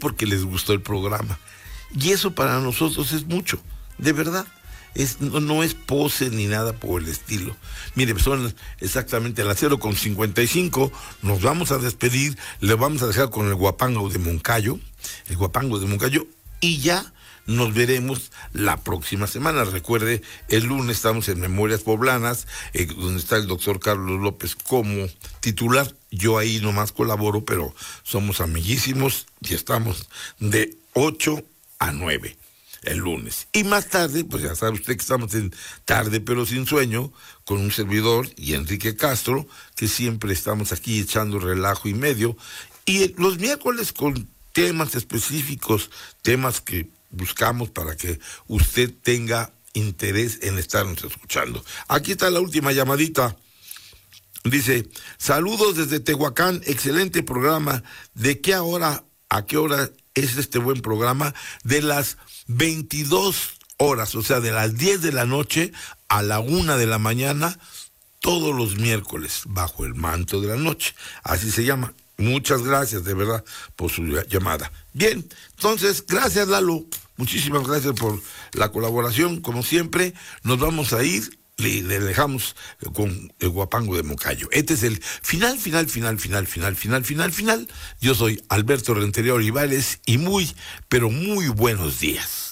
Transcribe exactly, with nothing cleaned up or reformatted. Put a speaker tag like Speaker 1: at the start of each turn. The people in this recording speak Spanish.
Speaker 1: porque les gustó el programa. Y eso para nosotros es mucho, de verdad. Es, no, no es pose ni nada por el estilo. Mire, son exactamente a las cero con cincuenta y cinco. Nos vamos a despedir. Le vamos a dejar con el guapango de Moncayo. El guapango de Moncayo. Y ya nos veremos la próxima semana. Recuerde, el lunes estamos en Memorias Poblanas, eh, donde está el doctor Carlos López como titular. Yo ahí nomás colaboro, pero somos amiguísimos y estamos de ocho a nueve. El lunes. Y más tarde, pues ya sabe usted que estamos en Tarde pero sin sueño, con un servidor y Enrique Castro, que siempre estamos aquí echando relajo y medio. Y los miércoles con temas específicos, temas que buscamos para que usted tenga interés en estarnos escuchando. Aquí está la última llamadita. Dice, saludos desde Tehuacán, excelente programa. ¿De qué hora, a qué hora es este buen programa? De las veintidós horas, o sea, de las diez de la noche a la una de la mañana, todos los miércoles, bajo el manto de la noche. Así se llama. Muchas gracias, de verdad, por su llamada. Bien, entonces, gracias, Lalo. Muchísimas gracias por la colaboración. Como siempre, nos vamos a ir. Le, le dejamos con el guapango de Moncayo. Este es el final, final, final, final, final, final, final, final. Yo soy Alberto Rentería Olivares y muy, pero muy buenos días.